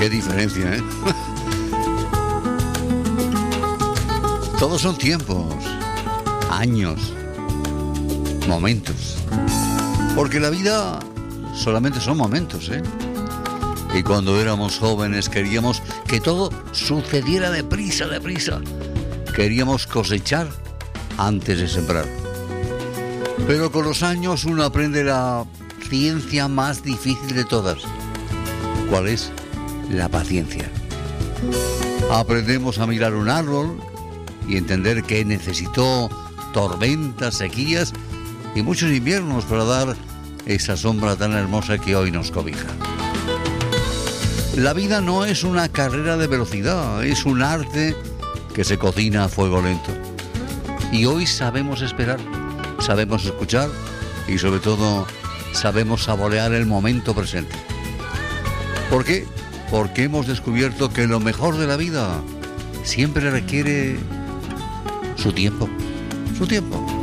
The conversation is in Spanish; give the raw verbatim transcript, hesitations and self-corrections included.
Qué diferencia, ¿eh? Todos son tiempos, años, momentos. Porque la vida solamente son momentos, ¿eh? Y cuando éramos jóvenes queríamos que todo sucediera deprisa, deprisa. Queríamos cosechar antes de sembrar. Pero con los años uno aprende la ciencia más difícil de todas. ¿Cuál es? La paciencia. Aprendemos a mirar un árbol y entender que necesitó tormentas, sequías y muchos inviernos para dar esa sombra tan hermosa que hoy nos cobija. La vida no es una carrera de velocidad, es un arte que se cocina a fuego lento. Y hoy sabemos esperar, sabemos escuchar y sobre todo sabemos saborear el momento presente. ¿Por qué? Porque hemos descubierto que lo mejor de la vida siempre requiere su tiempo, su tiempo.